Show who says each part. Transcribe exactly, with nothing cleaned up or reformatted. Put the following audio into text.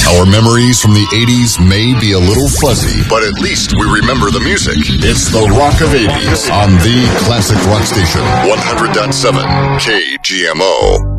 Speaker 1: Our memories from the eighties may be a little fuzzy, but at least we remember the music. It's the Rock of eighties on the Classic Rock Station, one hundred point seven K G M O.